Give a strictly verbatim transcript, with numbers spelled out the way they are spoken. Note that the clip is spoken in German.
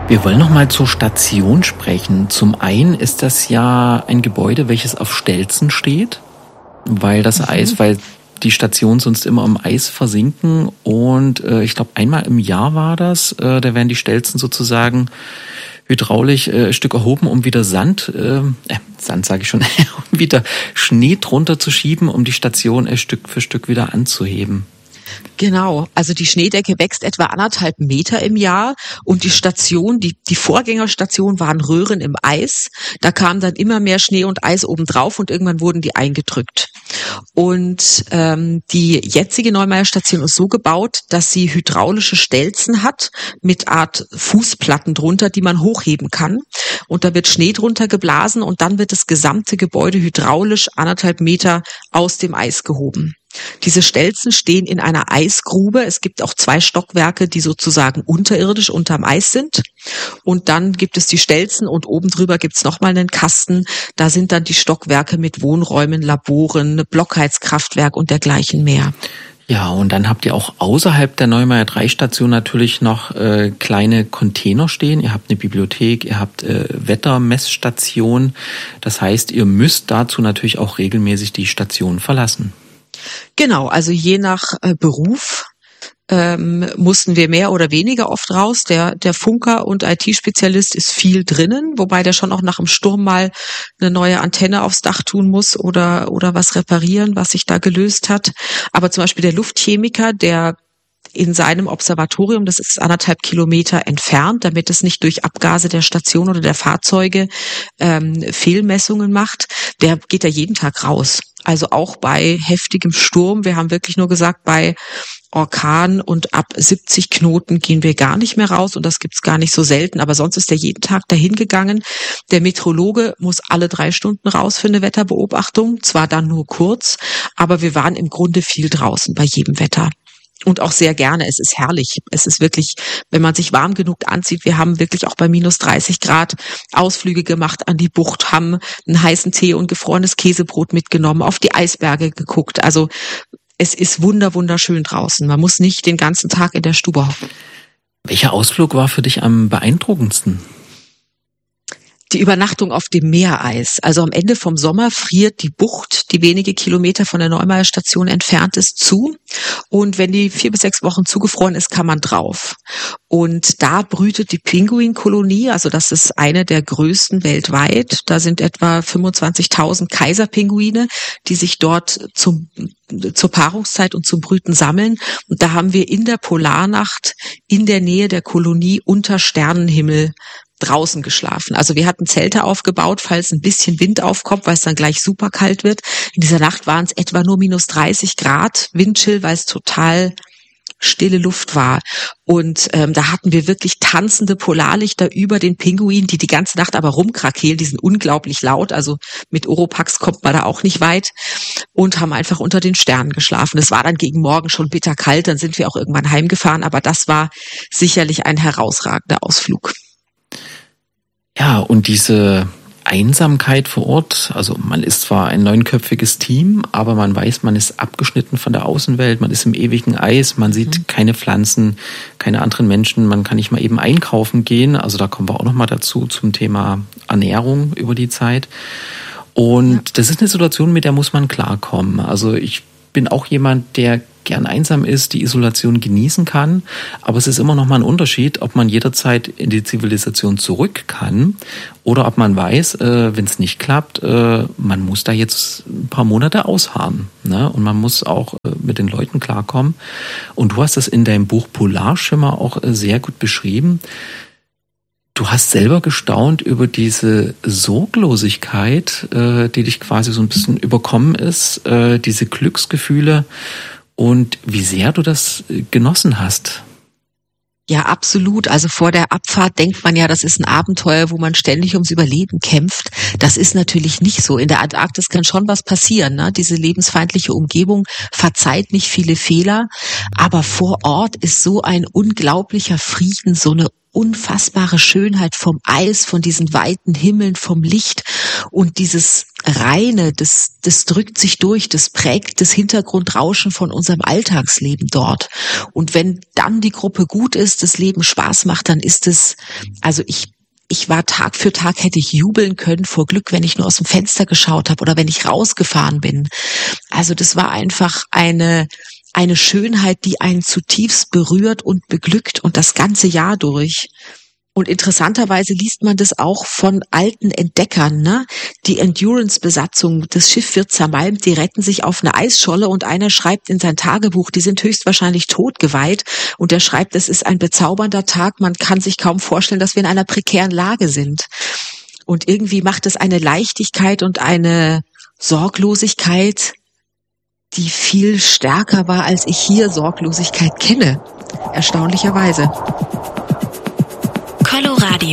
Wir wollen noch mal zur Station sprechen. Zum einen ist das ja ein Gebäude, welches auf Stelzen steht, weil das mhm. Eis, weil die Stationen sonst immer im Eis versinken und äh, ich glaube einmal im Jahr war das, äh, da werden die Stelzen sozusagen hydraulisch äh, ein Stück erhoben, um wieder Sand, äh, äh Sand sage ich schon, um wieder Schnee drunter zu schieben, um die Station äh, Stück für Stück wieder anzuheben. Genau, also die Schneedecke wächst etwa anderthalb Meter im Jahr und die Station, die die Vorgängerstation waren Röhren im Eis. Da kam dann immer mehr Schnee und Eis obendrauf und irgendwann wurden die eingedrückt. Und ähm, die jetzige Neumeier Station ist so gebaut, dass sie hydraulische Stelzen hat mit Art Fußplatten drunter, die man hochheben kann. Und da wird Schnee drunter geblasen und dann wird das gesamte Gebäude hydraulisch anderthalb Meter aus dem Eis gehoben. Diese Stelzen stehen in einer Eisgrube. Es gibt auch zwei Stockwerke, die sozusagen unterirdisch unterm Eis sind. Und dann gibt es die Stelzen und oben drüber gibt es nochmal einen Kasten. Da sind dann die Stockwerke mit Wohnräumen, Laboren, Blockheizkraftwerk und dergleichen mehr. Ja, und dann habt ihr auch außerhalb der Neumeier drei Station natürlich noch äh, kleine Container stehen. Ihr habt eine Bibliothek, ihr habt äh, Wettermessstation. Das heißt, ihr müsst dazu natürlich auch regelmäßig die Station verlassen. Genau, also je nach äh, Beruf ähm, mussten wir mehr oder weniger oft raus. Der der Funker und I T-Spezialist ist viel drinnen, wobei der schon auch nach dem Sturm mal eine neue Antenne aufs Dach tun muss oder oder was reparieren, was sich da gelöst hat. Aber zum Beispiel der Luftchemiker, der in seinem Observatorium, das ist anderthalb Kilometer entfernt, damit es nicht durch Abgase der Station oder der Fahrzeuge ähm, Fehlmessungen macht, der geht da jeden Tag raus. Also auch bei heftigem Sturm. Wir haben wirklich nur gesagt, bei Orkan und ab siebzig Knoten gehen wir gar nicht mehr raus und das gibt's gar nicht so selten. Aber sonst ist er jeden Tag dahin gegangen. Der Meteorologe muss alle drei Stunden raus für eine Wetterbeobachtung. Zwar dann nur kurz, aber wir waren im Grunde viel draußen bei jedem Wetter. Und auch sehr gerne. Es ist herrlich. Es ist wirklich, wenn man sich warm genug anzieht, wir haben wirklich auch bei minus dreißig Grad Ausflüge gemacht an die Bucht, haben einen heißen Tee und gefrorenes Käsebrot mitgenommen, auf die Eisberge geguckt. Also es ist wunder, wunderschön draußen. Man muss nicht den ganzen Tag in der Stube hocken. Welcher Ausflug war für dich am beeindruckendsten? Die Übernachtung auf dem Meereis. Also am Ende vom Sommer friert die Bucht, die wenige Kilometer von der Neumeier Station entfernt ist, zu. Und wenn die vier bis sechs Wochen zugefroren ist, kann man drauf. Und da brütet die Pinguinkolonie, also das ist eine der größten weltweit. Da sind etwa fünfundzwanzigtausend Kaiserpinguine, die sich dort zum zur Paarungszeit und zum Brüten sammeln. Und da haben wir in der Polarnacht in der Nähe der Kolonie unter Sternenhimmel draußen geschlafen. Also wir hatten Zelte aufgebaut, falls ein bisschen Wind aufkommt, weil es dann gleich super kalt wird. In dieser Nacht waren es etwa nur minus dreißig Grad Windchill, weil es total stille Luft war. Und ähm, da hatten wir wirklich tanzende Polarlichter über den Pinguinen, die die ganze Nacht aber rumkrakehlen. Die sind unglaublich laut, also mit Oropax kommt man da auch nicht weit. Und haben einfach unter den Sternen geschlafen. Es war dann gegen Morgen schon bitterkalt, dann sind wir auch irgendwann heimgefahren. Aber das war sicherlich ein herausragender Ausflug. Ja, und diese Einsamkeit vor Ort, also man ist zwar ein neunköpfiges Team, aber man weiß, man ist abgeschnitten von der Außenwelt, man ist im ewigen Eis, man sieht mhm. keine Pflanzen, keine anderen Menschen, man kann nicht mal eben einkaufen gehen, also da kommen wir auch nochmal dazu zum Thema Ernährung über die Zeit. Und ja. das ist eine Situation, mit der muss man klarkommen. Also ich bin auch jemand, der gern einsam ist, die Isolation genießen kann, aber es ist immer noch mal ein Unterschied, ob man jederzeit in die Zivilisation zurück kann oder ob man weiß, äh, wenn es nicht klappt, äh, man muss da jetzt ein paar Monate ausharren, ne? Und man muss auch äh, mit den Leuten klarkommen. Und du hast das in deinem Buch Polarschimmer auch äh, sehr gut beschrieben. Du hast selber gestaunt über diese Sorglosigkeit, äh, die dich quasi so ein bisschen überkommen ist, äh, diese Glücksgefühle und wie sehr du das genossen hast. Ja, absolut. Also vor der Abfahrt denkt man ja, das ist ein Abenteuer, wo man ständig ums Überleben kämpft. Das ist natürlich nicht so. In der Antarktis kann schon was passieren, ne? Diese lebensfeindliche Umgebung verzeiht nicht viele Fehler. Aber vor Ort ist so ein unglaublicher Frieden, so eine unfassbare Schönheit vom Eis, von diesen weiten Himmeln, vom Licht und dieses Reine, das, das drückt sich durch, das prägt das Hintergrundrauschen von unserem Alltagsleben dort. Und wenn dann die Gruppe gut ist, das Leben Spaß macht, dann ist es, also ich Ich war Tag für Tag, hätte ich jubeln können vor Glück, wenn ich nur aus dem Fenster geschaut habe oder wenn ich rausgefahren bin. Also das war einfach eine eine Schönheit, die einen zutiefst berührt und beglückt und das ganze Jahr durch. Und interessanterweise liest man das auch von alten Entdeckern, ne? Die Endurance-Besatzung, das Schiff wird zermalmt, die retten sich auf eine Eisscholle und einer schreibt in sein Tagebuch, die sind höchstwahrscheinlich totgeweiht und der schreibt, es ist ein bezaubernder Tag, man kann sich kaum vorstellen, dass wir in einer prekären Lage sind. Und irgendwie macht es eine Leichtigkeit und eine Sorglosigkeit, die viel stärker war, als ich hier Sorglosigkeit kenne. Erstaunlicherweise. Coloradio.